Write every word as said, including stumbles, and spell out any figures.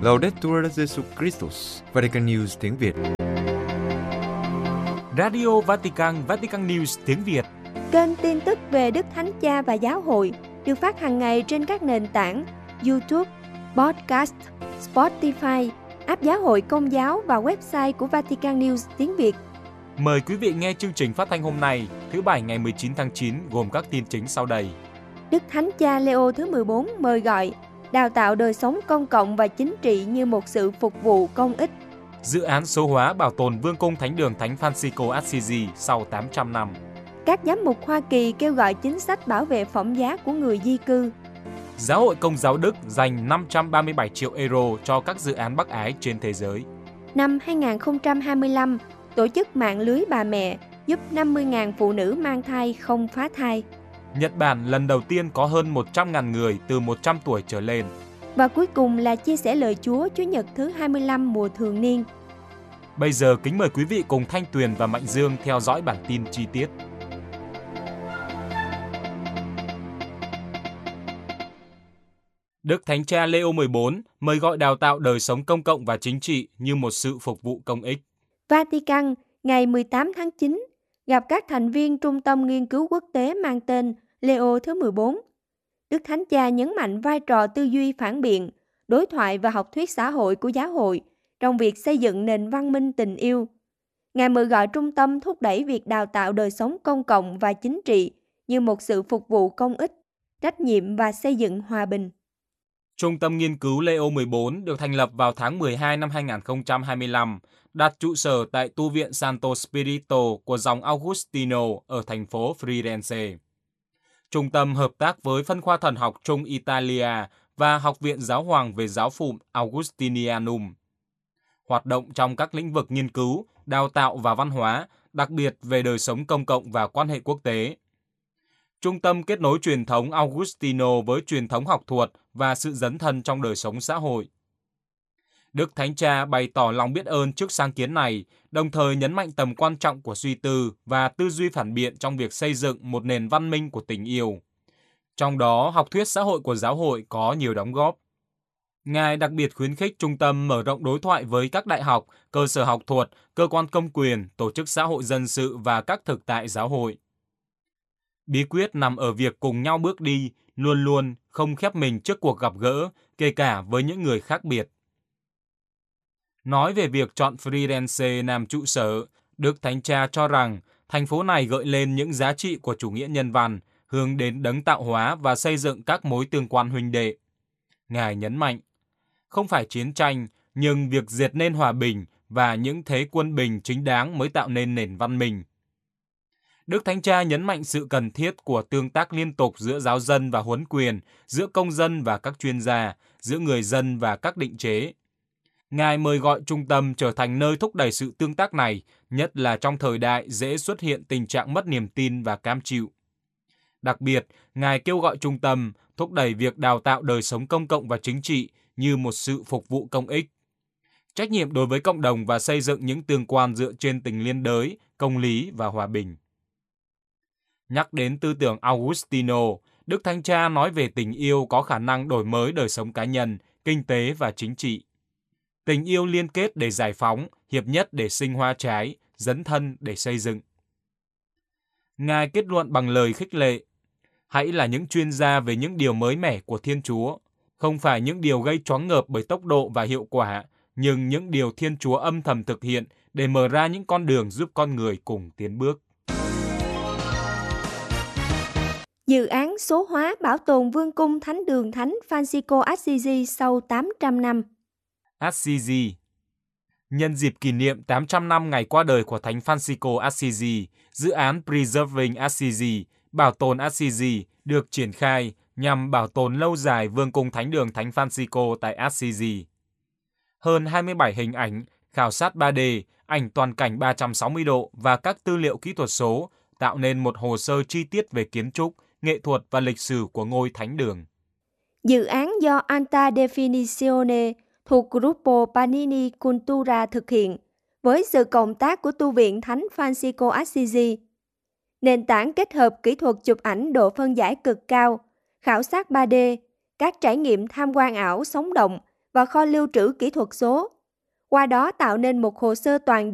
Laudetur Jesus Christus, Vatican News tiếng Việt. Radio Vatican, Vatican News tiếng Việt. Kênh tin tức về Đức Thánh Cha và Giáo hội được phát hàng ngày trên các nền tảng YouTube, Podcast, Spotify, app Giáo hội Công giáo và website của Vatican News tiếng Việt. Mời quý vị nghe chương trình phát thanh hôm nay, thứ Bảy ngày mười chín tháng chín gồm các tin chính sau đây. Đức Thánh Cha Leo thứ mười bốn mời gọi đào tạo đời sống công cộng và chính trị như một sự phục vụ công ích. Dự án số hóa bảo tồn Vương cung Thánh đường Thánh Francisco Assisi sau tám trăm năm. Các giám mục Hoa Kỳ kêu gọi chính sách bảo vệ phẩm giá của người di cư. Giáo hội Công giáo Đức dành năm trăm ba mươi bảy triệu euro cho các dự án bác ái trên thế giới. Năm hai không hai lăm, tổ chức mạng lưới bà mẹ giúp năm mươi nghìn phụ nữ mang thai không phá thai. Nhật Bản lần đầu tiên có hơn một trăm nghìn người từ một trăm tuổi trở lên. Và cuối cùng là chia sẻ lời Chúa Chủ nhật thứ hai mươi lăm mùa thường niên. Bây giờ kính mời quý vị cùng Thanh Tuyền và Mạnh Dương theo dõi bản tin chi tiết. Đức Thánh Cha Leo mười bốn mời gọi đào tạo đời sống công cộng và chính trị như một sự phục vụ công ích. Vatican, ngày mười tám tháng chín, gặp các thành viên Trung tâm Nghiên cứu Quốc tế mang tên Leo thứ mười bốn. Đức Thánh Cha nhấn mạnh vai trò tư duy phản biện, đối thoại và học thuyết xã hội của giáo hội trong việc xây dựng nền văn minh tình yêu. Ngài mời gọi trung tâm thúc đẩy việc đào tạo đời sống công cộng và chính trị như một sự phục vụ công ích, trách nhiệm và xây dựng hòa bình. Trung tâm nghiên cứu Leo mười bốn được thành lập vào tháng mười hai năm hai không hai lăm, đặt trụ sở tại tu viện Santo Spirito của dòng Augustino ở thành phố Firenze. Trung tâm hợp tác với phân khoa thần học Trung Italia và Học viện Giáo hoàng về giáo phụng Augustinianum. Hoạt động trong các lĩnh vực nghiên cứu, đào tạo và văn hóa, đặc biệt về đời sống công cộng và quan hệ quốc tế. Trung tâm kết nối truyền thống Augustino với truyền thống học thuật và sự dấn thân trong đời sống xã hội. Đức Thánh Cha bày tỏ lòng biết ơn trước sáng kiến này, đồng thời nhấn mạnh tầm quan trọng của suy tư và tư duy phản biện trong việc xây dựng một nền văn minh của tình yêu. Trong đó, học thuyết xã hội của giáo hội có nhiều đóng góp. Ngài đặc biệt khuyến khích trung tâm mở rộng đối thoại với các đại học, cơ sở học thuật, cơ quan công quyền, tổ chức xã hội dân sự và các thực tại giáo hội. Bí quyết nằm ở việc cùng nhau bước đi, luôn luôn không khép mình trước cuộc gặp gỡ, kể cả với những người khác biệt. Nói về việc chọn Firenze làm trụ sở, Đức Thánh Cha cho rằng thành phố này gợi lên những giá trị của chủ nghĩa nhân văn, hướng đến đấng tạo hóa và xây dựng các mối tương quan huynh đệ. Ngài nhấn mạnh, không phải chiến tranh, nhưng việc diệt nên hòa bình và những thế quân bình chính đáng mới tạo nên nền văn minh. Đức Thánh Cha nhấn mạnh sự cần thiết của tương tác liên tục giữa giáo dân và huấn quyền, giữa công dân và các chuyên gia, giữa người dân và các định chế. Ngài mời gọi trung tâm trở thành nơi thúc đẩy sự tương tác này, nhất là trong thời đại dễ xuất hiện tình trạng mất niềm tin và cam chịu. Đặc biệt, Ngài kêu gọi trung tâm thúc đẩy việc đào tạo đời sống công cộng và chính trị như một sự phục vụ công ích. Trách nhiệm đối với cộng đồng và xây dựng những tương quan dựa trên tình liên đới, công lý và hòa bình. Nhắc đến tư tưởng Augustino, Đức Thánh Cha nói về tình yêu có khả năng đổi mới đời sống cá nhân, kinh tế và chính trị. Tình yêu liên kết để giải phóng, hiệp nhất để sinh hoa trái, dấn thân để xây dựng. Ngài kết luận bằng lời khích lệ, hãy là những chuyên gia về những điều mới mẻ của Thiên Chúa, không phải những điều gây choáng ngợp bởi tốc độ và hiệu quả, nhưng những điều Thiên Chúa âm thầm thực hiện để mở ra những con đường giúp con người cùng tiến bước. Dự án số hóa bảo tồn Vương cung Thánh đường Thánh Francisco Assisi sau tám trăm năm. Assisi. Nhân dịp kỷ niệm tám trăm năm ngày qua đời của Thánh Francisco Assisi, dự án Preserving Assisi, bảo tồn Assisi, được triển khai nhằm bảo tồn lâu dài Vương cung Thánh đường Thánh Francisco tại Assisi. Hơn hai mươi bảy hình ảnh, khảo sát ba D, ảnh toàn cảnh ba trăm sáu mươi độ và các tư liệu kỹ thuật số tạo nên một hồ sơ chi tiết về kiến trúc, nghệ thuật và lịch sử của ngôi thánh đường. Dự án do Alta Definizione thuộc Gruppo Panini Cultura thực hiện với sự cộng tác của tu viện Thánh Francisco Assisi. Nền tảng kết hợp kỹ thuật chụp ảnh độ phân giải cực cao, khảo sát ba D, các trải nghiệm tham quan ảo sống động và kho lưu trữ kỹ thuật số, qua đó tạo nên một hồ sơ toàn